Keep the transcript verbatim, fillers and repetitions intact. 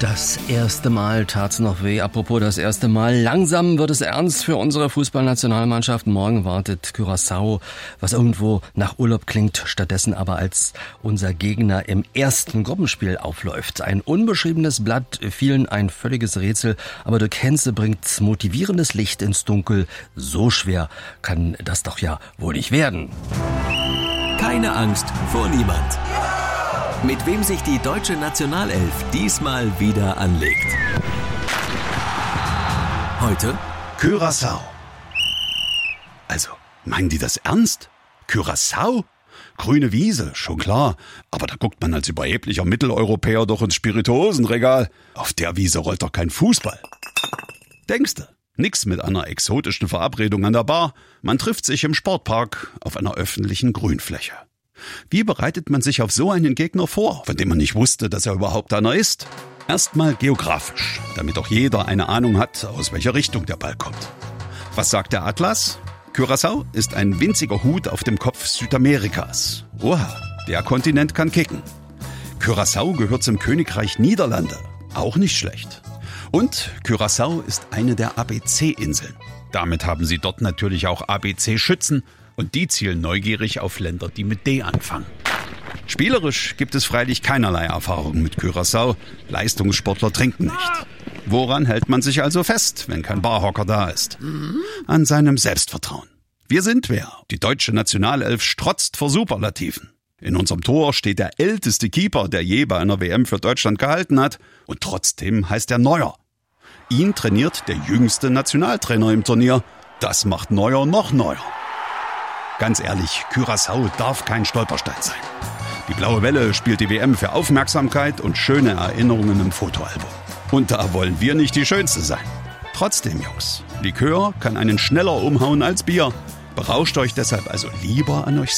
Das erste Mal tat's noch weh. Apropos das erste Mal. Langsam wird es ernst für unsere Fußballnationalmannschaft. Morgen wartet Curaçao, was irgendwo nach Urlaub klingt, stattdessen aber als unser Gegner im ersten Gruppenspiel aufläuft. Ein unbeschriebenes Blatt, vielen ein völliges Rätsel, aber Dirk Hänse bringt motivierendes Licht ins Dunkel. So schwer kann das doch ja wohl nicht werden. Keine Angst vor niemand. Mit wem sich die deutsche Nationalelf diesmal wieder anlegt. Heute Curaçao. Also, meinen die das ernst? Curaçao? Grüne Wiese, schon klar. Aber da guckt man als überheblicher Mitteleuropäer doch ins Spirituosenregal. Auf der Wiese rollt doch kein Fußball. Denkste? Nix mit einer exotischen Verabredung an der Bar. Man trifft sich im Sportpark auf einer öffentlichen Grünfläche. Wie bereitet man sich auf so einen Gegner vor, von dem man nicht wusste, dass er überhaupt einer ist? Erstmal geografisch, damit auch jeder eine Ahnung hat, aus welcher Richtung der Ball kommt. Was sagt der Atlas? Curaçao ist ein winziger Hut auf dem Kopf Südamerikas. Oha, der Kontinent kann kicken. Curaçao gehört zum Königreich Niederlande. Auch nicht schlecht. Und Curaçao ist eine der A B C-Inseln. Damit haben sie dort natürlich auch A B C-Schützen. Und die zielen neugierig auf Länder, die mit D anfangen. Spielerisch gibt es freilich keinerlei Erfahrung mit Curaçao. Leistungssportler trinken nicht. Woran hält man sich also fest, wenn kein Barhocker da ist? An seinem Selbstvertrauen. Wir sind wer? Die deutsche Nationalelf strotzt vor Superlativen. In unserem Tor steht der älteste Keeper, der je bei einer W M für Deutschland gehalten hat. Und trotzdem heißt er Neuer. Ihn trainiert der jüngste Nationaltrainer im Turnier. Das macht Neuer noch neuer. Ganz ehrlich, Curaçao darf kein Stolperstein sein. Die Blaue Welle spielt die W M für Aufmerksamkeit und schöne Erinnerungen im Fotoalbum. Und da wollen wir nicht die Schönste sein. Trotzdem, Jungs, Likör kann einen schneller umhauen als Bier. Berauscht euch deshalb also lieber an euch